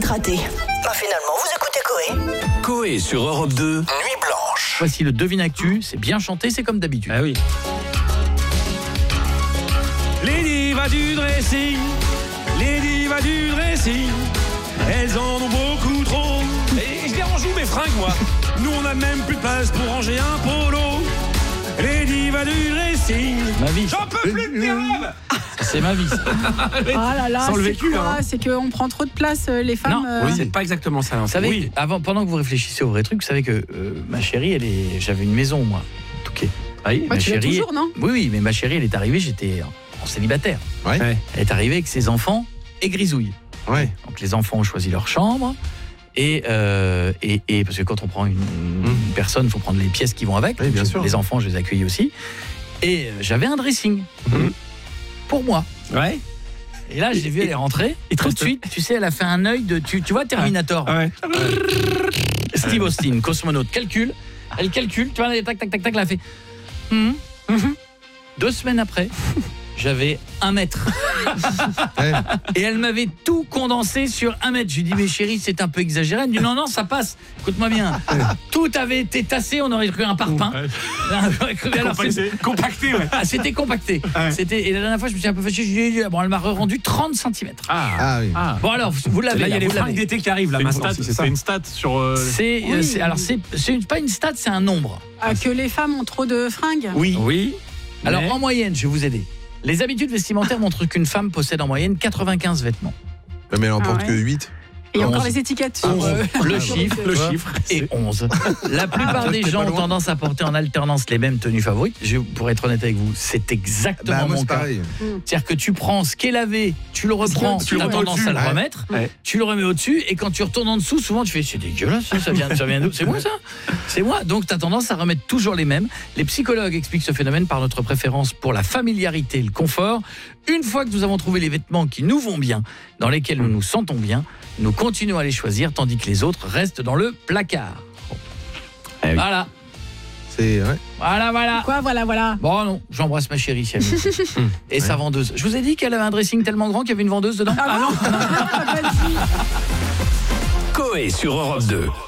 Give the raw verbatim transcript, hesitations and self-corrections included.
hydraté. Bah finalement, vous écoutez Coé. Coé sur Europe deux, Nuit Blanche. Voici le Devine Actu, c'est bien chanté, c'est comme d'habitude. Ah oui. Les divas du dressing, les divas du dressing, elles en ont beaucoup trop. Et je les range où mes fringues, moi? Nous, on a même plus de place pour ranger un polo. Les divas du dressing. Ma vie. J'en peux plus de tes rêves. C'est ma vie. Ça. Ah là là, Sans le c'est vécu, quoi hein. C'est qu'on prend trop de place, euh, les femmes. Non, euh, Oui, c'est pas exactement ça. Hein. Vous savez, Oui. avant, pendant que vous réfléchissez au vrai truc, vous savez que euh, ma chérie, elle est, j'avais une maison, moi, Touquet. Ah oui. ouais, ma tu l'as chérie, toujours, non? Oui, oui, mais ma chérie, elle est arrivée, j'étais en, en célibataire. Ouais. Elle est arrivée avec ses enfants et Grisouille. Ouais. Donc les enfants ont choisi leur chambre. Et, euh, et, et parce que quand on prend une, une Mmh. personne, il faut prendre les pièces qui vont avec. Oui, bien Donc, sûr. Les enfants, je les accueillis aussi. Et euh, j'avais un dressing Mmh. pour moi. Ouais. Et là, je l'ai vu, elle est rentrée. Il te Tout de reste- suite, tu sais, elle a fait un œil de. Tu, tu vois, Terminator. Ouais. Steve Austin, cosmonaute, calcule. Elle calcule, tu vois, elle, tac, tac, tac, tac, elle a fait. Hum, hum. Deux semaines après, j'avais un mètre. Et elle m'avait tout condensé sur un mètre. Je lui dis, mais chérie, c'est un peu exagéré. Elle me dit, non, non, ça passe. Écoute-moi bien. Tout avait été tassé, on aurait cru un parpaing. Alors, c'est- Compacté, ouais. ah, c'était compacté. Ouais. C'était, et la dernière fois, je me suis un peu fâché. Je lui ai dit, bon, elle m'a rendu trente centimètres. Ah. Ah oui. Ah. Bon, alors, vous l'avez. Là, il y a les vous fringues l'avez. d'été qui arrivent là C'est une maintenant. stat, si, c'est ça. c'est une stat sur. euh, C'est, Oui. euh, c'est- alors, c'est, c'est pas une stat, c'est un nombre. Ah, que les femmes ont trop de fringues. Oui. Oui. Alors, Mais- en moyenne, je vais vous aider. Les habitudes vestimentaires montrent qu'une femme possède en moyenne quatre-vingt-quinze vêtements. Mais elle en Ah porte ouais. que huit. Et encore onze. les étiquettes sur onze. euh, Le sur chiffre, le- Le chiffre. Et onze. La plupart des t'es gens pas ont loin. tendance à porter en alternance les mêmes tenues favorites. Je, pour être honnête avec vous, c'est exactement Bah moi mon c'est cas. pareil. C'est-à-dire que tu prends ce qui est lavé, tu le reprends, Parce tu que as tu le tendance remets à le au-dessus. remettre, Ouais. tu le remets au-dessus, et quand tu retournes en dessous, souvent tu fais c'est dégueulasse, ça, ça vient, ça vient d'où? C'est moi ça? C'est moi. Donc tu as tendance à remettre toujours les mêmes. Les psychologues expliquent ce phénomène par notre préférence pour la familiarité et le confort. Une fois que nous avons trouvé les vêtements qui nous vont bien, dans lesquels nous nous sentons bien, nous continuons à les choisir, tandis que les autres restent dans le placard. Eh oui. Voilà, C'est ouais. voilà, voilà. Quoi, voilà, voilà. Bon non, j'embrasse ma chérie, si elle me- Et sa vendeuse. Je vous ai dit qu'elle avait un dressing tellement grand qu'il y avait une vendeuse dedans. Ah non, Coé sur Europe deux.